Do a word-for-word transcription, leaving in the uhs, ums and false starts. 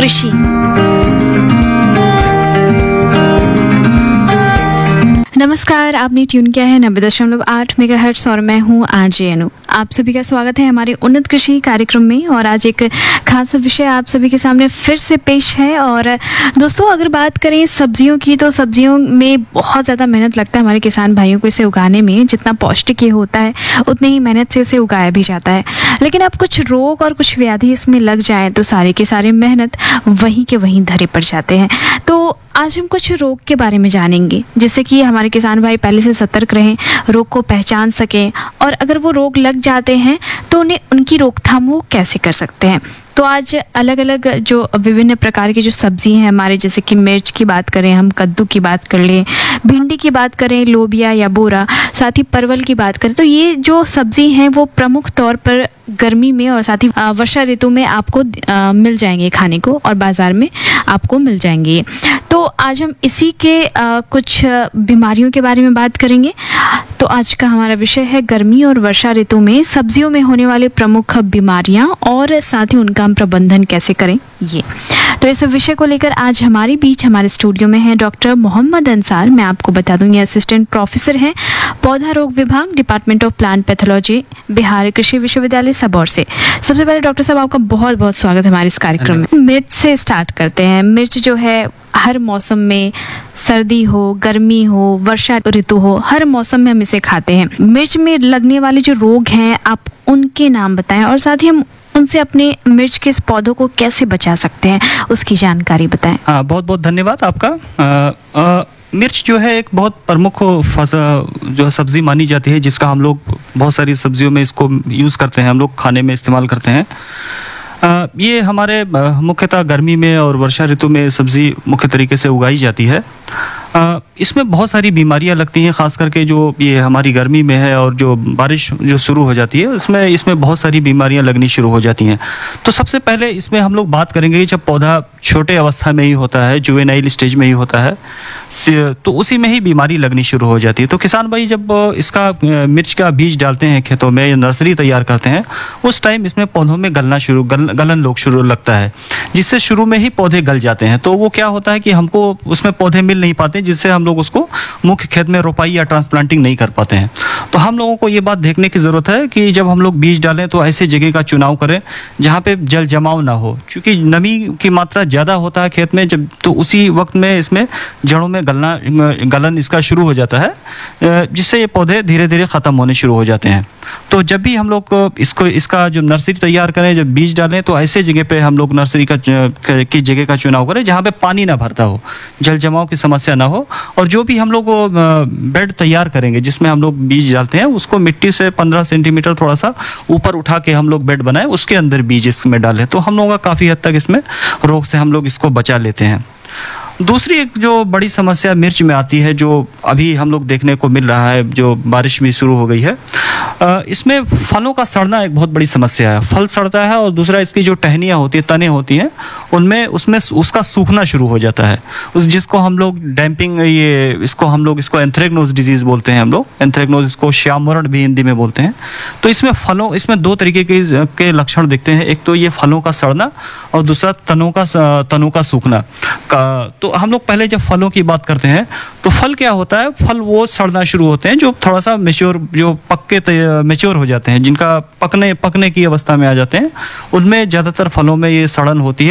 कृषि। नमस्कार, आपने ट्यून किया है नब्बे दशमलव आठ मेगाहर्ट्ज और मैं हूँ आरजे अनु। आप सभी का स्वागत है हमारे उन्नत कृषि कार्यक्रम में। और आज एक खास विषय आप सभी के सामने फिर से पेश है। और दोस्तों, अगर बात करें सब्जियों की, तो सब्जियों में बहुत ज़्यादा मेहनत लगता है हमारे किसान भाइयों को इसे उगाने में। जितना पौष्टिक ये होता है उतनी ही मेहनत से इसे उगाया भी जाता है। लेकिन अब कुछ रोग और कुछ व्याधि इसमें लग जाए तो सारे के सारे मेहनत वहीं के वहीं धरे पड़ जाते हैं। तो आज हम कुछ रोग के बारे में जानेंगे, जिससे कि हमारे किसान भाई पहले से सतर्क रहें, रोग को पहचान सकें, और अगर वो रोग लग जाते हैं तो उन्हें उनकी रोकथाम वो कैसे कर सकते हैं। तो आज अलग अलग जो विभिन्न प्रकार की जो सब्जी हैं हमारे, जैसे कि मिर्च की बात करें, हम कद्दू की बात कर लें, भिंडी की बात करें, लोबिया या बोरा, साथ ही परवल की बात करें, तो ये जो सब्जी हैं वो प्रमुख तौर पर गर्मी में और साथ ही वर्षा ऋतु में आपको आ, मिल जाएंगे खाने को, और बाज़ार में आपको मिल जाएंगे। तो आज हम इसी के आ, कुछ बीमारियों के बारे में बात करेंगे। तो आज का हमारा विषय है गर्मी और वर्षा ऋतु में सब्जियों में होने वाले प्रमुख बीमारियां और साथ ही उनका हम प्रबंधन कैसे करें, ये। तो इस विषय को लेकर आज हमारे बीच हमारे स्टूडियो में हैं डॉक्टर मोहम्मद अंसार। मैं आपको बता दूं, ये असिस्टेंट प्रोफेसर हैं पौधा रोग विभाग, department of plant pathology, Bihar कृषि विश्वविद्यालय सबौर से। सबसे पहले डॉक्टर साहब, आपका बहुत बहुत स्वागत है हमारे इस कार्यक्रम में। मिर्च से स्टार्ट करते हैं। मिर्च जो है हर मौसम में, सर्दी हो, गर्मी हो, वर्षा ऋतु हो, हर मौसम में हम इसे खाते हैं। मिर्च में लगने वाले जो रोग हैं आप उनके नाम बताएं, और साथ ही हम उनसे अपने मिर्च के इस पौधों को कैसे बचा सकते हैं उसकी जानकारी बताएं। हाँ, बहुत बहुत धन्यवाद आपका। आ, आ, मिर्च जो है एक बहुत प्रमुख जो सब्जी मानी जाती है, जिसका हम लोग बहुत सारी सब्जियों में इसको यूज़ करते हैं, हम लोग खाने में इस्तेमाल करते हैं। आ, ये हमारे मुख्यतः गर्मी में और वर्षा ऋतु में सब्जी मुख्य तरीके से उगाई जाती है। आ, इसमें बहुत सारी बीमारियां लगती हैं, ख़ास करके जो ये हमारी गर्मी में है और जो बारिश जो शुरू हो जाती है उसमें इसमें बहुत सारी बीमारियां लगनी शुरू हो जाती हैं। तो सबसे पहले इसमें हम लोग बात करेंगे कि जब पौधा छोटे अवस्था में ही होता है, जुवेनाइल स्टेज में ही होता है, तो उसी में ही बीमारी लगनी शुरू हो जाती है। तो किसान भाई जब इसका मिर्च का बीज डालते हैं खेतों में या नर्सरी तैयार करते हैं, उस टाइम इसमें पौधों में गलना शुरू गल, गलन लोग शुरू लगता है, जिससे शुरू में ही पौधे गल जाते हैं। तो वो क्या होता है कि हमको उसमें पौधे मिल नहीं पाते, जिससे हम लोग उसको मुख्य खेत में रोपाई या ट्रांसप्लांटिंग नहीं कर पाते हैं। तो हम लोगों को ये बात देखने की ज़रूरत है कि जब हम लोग बीज डालें तो ऐसे जगह का चुनाव करें जहाँ पे जल जमाव ना हो, क्योंकि नमी की मात्रा ज़्यादा होता है खेत में जब, तो उसी वक्त में इसमें जड़ों में गलना गलन इसका शुरू हो जाता है, जिससे ये पौधे धीरे धीरे ख़त्म होने शुरू हो जाते हैं। तो जब भी हम लोग इसको इसका जो नर्सरी तैयार करें, जब बीज डालें, तो ऐसे जगह पे हम लोग नर्सरी का की जगह का चुनाव करें जहाँ पे पानी ना भरता हो, जल जमाव की समस्या ना हो। और जो भी हम लोग बेड तैयार करेंगे जिसमें हम लोग बीज डालते हैं, उसको मिट्टी से पंद्रह सेंटीमीटर थोड़ा सा ऊपर उठा के हम लोग बेड बनाएं, उसके अंदर बीज इसमें डालें, तो हम लोगों का काफ़ी हद तक इसमें रोग से हम लोग इसको बचा लेते हैं। दूसरी एक जो बड़ी समस्या मिर्च में आती है, जो अभी हम लोग देखने को मिल रहा है, जो बारिश भी शुरू हो गई है, इसमें फलों का सड़ना एक बहुत बड़ी समस्या है। फल सड़ता है, और दूसरा इसकी जो टहनियाँ होती हैं, तने होती हैं, उनमें उसमें उसका सूखना शुरू हो जाता है, उस जिसको हम लोग डैम्पिंग, ये इसको हम लोग इसको एंथ्रेक्नोज डिजीज़ बोलते हैं, हम लोग एंथ्रेक्नोज, इसको श्यामवरण भी हिंदी में बोलते हैं। तो इसमें फलों इसमें दो तरीके के के लक्षण दिखते हैं, एक तो ये फलों का सड़ना और दूसरा तनों का तनों का सूखना का। तो हम लोग पहले जब फलों की बात करते हैं, तो फल क्या होता है, फल वो सड़ना शुरू होते हैं जो थोड़ा सा मेच्योर, जो पक्के मेच्योर हो जाते हैं, जिनका पकने पकने की अवस्था में आ जाते हैं, उनमें ज़्यादातर फलों में ये सड़न होती है।